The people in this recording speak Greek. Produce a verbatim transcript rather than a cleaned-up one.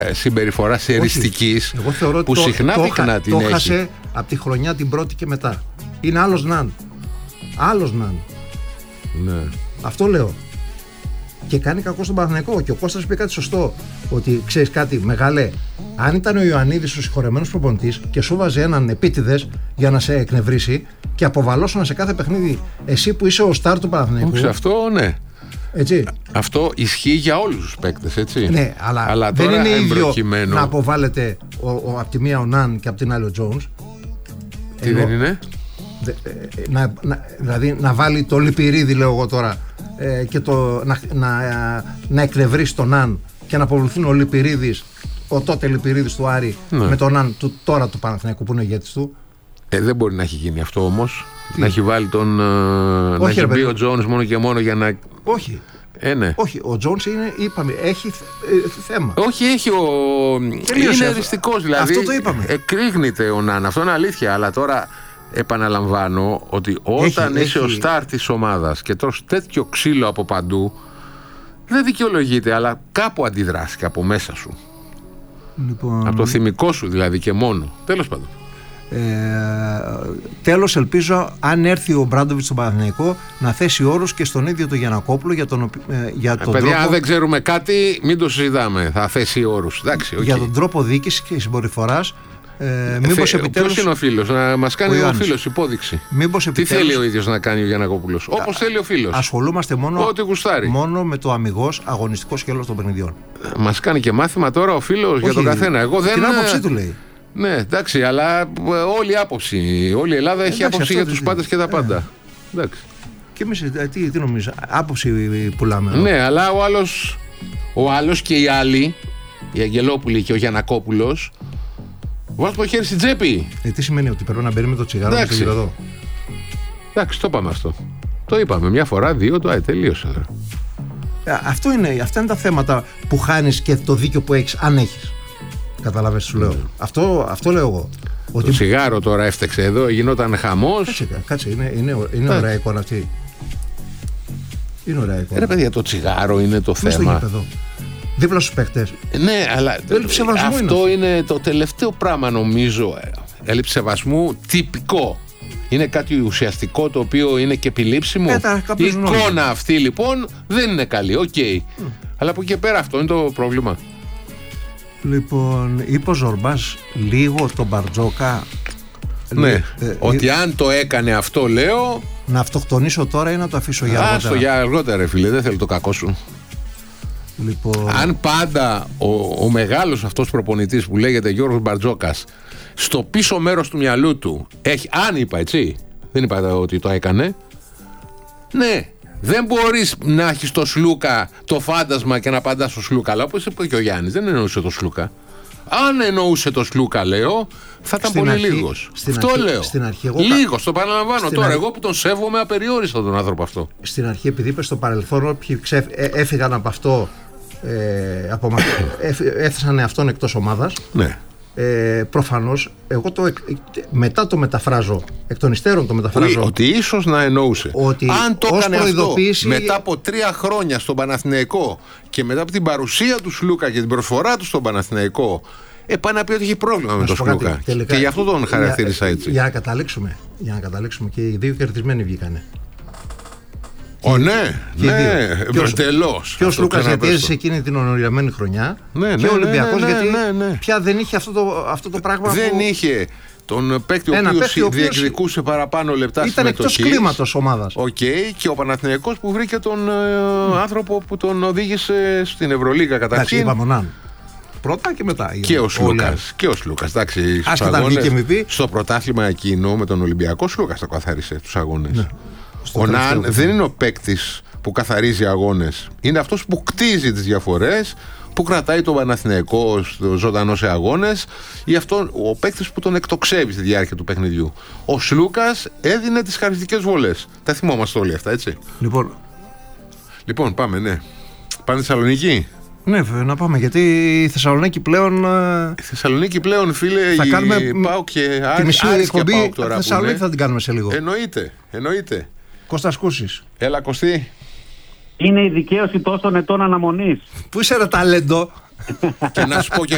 συμπεριφοράς εριστικής που το, συχνά το, πυκνά το, την το έχει. έχασε από τη χρονιά την πρώτη και μετά. Είναι άλλος Ναν. Άλλος Ναν. Ναι. Αυτό λέω. Και κάνει κακό στον Παναθηναϊκό. Και ο Κώστας είπε κάτι σωστό. Ότι ξέρεις κάτι, μεγάλε, αν ήταν ο Ιωαννίδης ο συγχωρεμένος προπονητής και σου βάζει έναν επίτηδες για να σε εκνευρίσει και αποβαλώσουν σε κάθε παιχνίδι, εσύ που είσαι ο στάρ του Παναθηναϊκού. Όχι, αυτό ναι. Έτσι. Αυτό ισχύει για όλους τους παίκτες, έτσι. Ναι, αλλά, αλλά δεν τώρα είναι ίδιο εμπροκειμένο... να αποβάλλεται ο, ο, από τη μία ο Ναν και από την άλλη ο Τζόουνς. Τι Ενώ, δεν είναι? Δε, να, να, δηλαδή να βάλει το Λιπηρίδη, λέω εγώ τώρα, ε, και το, να, να, να εκνευρίσει τον Ναν και να αποβληθούν ο Λιπηρίδης, ο τότε Λιπηρίδης του Άρη, ναι, με τον Ναν του, τώρα του Παναθηναϊκού που είναι ο ηγέτης του. Ε, δεν μπορεί να έχει γίνει αυτό όμως. Τι? Να έχει βάλει τον. Όχι, να έχει μπει ο Τζόουνς μόνο και μόνο για να. Όχι. Ε, ναι. Όχι, ο Τζόουνς είναι, είπαμε, έχει ε, θέμα. Όχι, έχει ο. Είναι εριστικός, δηλαδή. Αυτό το είπαμε. Εκρήγνεται ο Ναν, αυτό είναι αλήθεια. Αλλά τώρα επαναλαμβάνω ότι όταν έχει, είσαι έχει... ο στάρ της ομάδας και τρως τέτοιο ξύλο από παντού, δεν δικαιολογείται, αλλά κάπου αντιδράσει και από μέσα σου. Λοιπόν... Από το θυμικό σου δηλαδή και μόνο. Τέλος πάντων. Ε, τέλος, ελπίζω αν έρθει ο Μπράντοβιτς στον Παναθηναϊκό να θέσει όρους και στον ίδιο τον Γιαννακόπουλο για τον, ε, για τον ε, παιδιά, τρόπο... αν δεν ξέρουμε κάτι μην το συζητάμε, θα θέσει όρους. Εντάξει, okay. Για τον τρόπο διοίκησης και συμπεριφοράς. ε, μήπως ε, επιτέλους... Ποιος είναι ο φίλος, να μας κάνει ο, ο φίλος υπόδειξη. Μήπως επιτέλους... Τι θέλει ο ίδιος να κάνει ο Γιαννακόπουλος? Όπως θέλει ο φίλος. Ασχολούμαστε μόνο, ό,τι γουστάρει, μόνο με το αμιγώς αγωνιστικό σκέλος των παιχνιδιών. Μας κάνει και μάθημα τώρα ο φίλος για τον καθένα. Εγώ δεν... Την άποψή του λέει. Ναι, εντάξει, αλλά όλη η άποψη, όλη η Ελλάδα έχει εντάξει, άποψη για τους πάντες και τα πάντα. Ε. Εντάξει. Και εμείς τι, τι νομίζεις, άποψη πουλάμε εδώ. Ναι, αλλά ο άλλος, ο άλλος και οι άλλοι, η Αγγελόπουλη και ο Γιαννακόπουλος, βάζουν το χέρι στην τσέπη. Ε, τι σημαίνει ότι πρέπει να μπαίνει με το τσιγάρο μέσα στο εδώ. Εντάξει, το είπαμε αυτό. Το είπαμε μια φορά, δύο, το α, τελείωσε. Ε, αυτό είναι, αυτά είναι τα θέματα που χάνεις και το δίκιο που έχεις, αν έχεις. Καταλαβαίνεις, σου λέω. Mm. Αυτό, αυτό λέω εγώ. Το ότι... τσιγάρο τώρα έφταξε εδώ, γινόταν χαμός. Κάτσε, κάτσε είναι, είναι, είναι ωραία εικόνα αυτή. Είναι ωραία εικόνα. Ρε παιδιά, το τσιγάρο είναι το μες θέμα. Στο γήπεδο. Δίπλα στους παίκτες. Ναι, αλλά αυτό είναι, είναι το τελευταίο πράγμα, νομίζω. Έλλειψη σεβασμού τυπικό. Είναι κάτι ουσιαστικό το οποίο είναι και επιλήψιμο. Έτα, η εικόνα αυτή λοιπόν δεν είναι καλή. Οκ. Okay. Mm. Αλλά από εκεί και πέρα αυτό είναι το πρόβλημα. Λοιπόν, είπε ο Ζορμπάς λίγο τον Μπαρτζόκα. Ναι, ε, ότι ε, αν το έκανε αυτό, λέω. Να αυτοκτονήσω τώρα ή να το αφήσω για αργότερα. Άστο για αργότερα, φίλε, δεν θέλω το κακό σου. Λοιπόν... Αν πάντα ο, ο μεγάλος αυτός προπονητής που λέγεται Γιώργος Μπαρτζόκας στο πίσω μέρος του μυαλού του έχει, αν είπα έτσι, δεν είπα ότι το έκανε. Ναι. Δεν μπορείς να έχεις το Σλούκα το φάντασμα και να απαντάς στο Σλούκα. Αλλά όπως είπε και ο Γιάννης, δεν εννοούσε το Σλούκα. Αν εννοούσε το Σλούκα, λέω, θα ήταν στην πολύ αρχή, λίγος. Στην αυτό αρχή, λέω. Στην αρχή, εγώ... Λίγος, το παραλαμβάνω τώρα. Αρχή... Εγώ που τον σέβομαι απεριόριστα τον άνθρωπο αυτό. Στην αρχή, επειδή είπε στο παρελθόν, όποιοι ξεφ... έφυγαν από αυτό, ε, από... έθεσαν αυτόν εκτός ομάδας. Ναι. Ε, προφανώς εγώ το, μετά το μεταφράζω, εκ των υστέρων το μεταφράζω, ότι ίσως να εννοούσε ότι αν το έκανε προειδοποίηση... αυτό μετά από τρία χρόνια στον Παναθηναϊκό και μετά από την παρουσία του Σλούκα και την προσφορά του στον Παναθηναϊκό, ε, πάει να πει ότι έχει πρόβλημα με τον Σλούκα. Τελικά, και γι' αυτό τον χαρακτήρισα για, έτσι. Για να καταλήξουμε, για να καταλήξουμε και οι δύο κερδισμένοι βγήκανε. Ω, ναι, ναι, μπρετελώς. Και ο Σλούκας γιατί έζησε εκείνη την ονειριαμένη χρονιά. Ναι, ναι, και ο Ολυμπιακός ναι, ναι, γιατί ναι, ναι. πια δεν είχε αυτό το, αυτό το πράγμα. Δεν που... είχε τον παίκτη ο οποίος διεκδικούσε παραπάνω λεπτά συμμετοχής. Ήταν εκτός κλίματος ομάδας. Οκ, okay, και ο Παναθηναϊκός που βρήκε τον mm. άνθρωπο που τον οδήγησε στην Ευρωλίγα καταρχήν. είπαμε Ναν. Πρώτα και μετά. Και ο Σλούκας. Και ο Σλούκας. Εντάξει, στο πρωτάθλημα εκείνο με τον Ολυμπιακό, Σλούκας το καθάρισε τους αγώνες. Ναι. Ο Ναν δεν είναι ο παίκτης που καθαρίζει αγώνες. Είναι αυτός που κτίζει τις διαφορές, που κρατάει τον Παναθηναϊκό ζωντανό σε αγώνες, ή αυτό ο παίκτης που τον εκτοξεύει στη διάρκεια του παιχνιδιού. Ο Σλούκας έδινε τις χαριστικές βολές. Τα θυμόμαστε όλοι αυτά, έτσι. Λοιπόν, λοιπόν πάμε, ναι. Πάμε Θεσσαλονίκη. Ναι, να πάμε, γιατί η Θεσσαλονίκη πλέον. Η Θεσσαλονίκη πλέον, φίλε, θα η κάνουμε ΠΑΟΚ και τη μισή εκπομπή. Τώρα Θεσσαλονίκη θα την κάνουμε σε λίγο. Εννοείται, εννοείται. Κώστας Κούσης. Έλα, Κωστή. Είναι η δικαίωση τόσων ετών αναμονής. Πού είσαι ρε ταλέντο. Και να σου πω και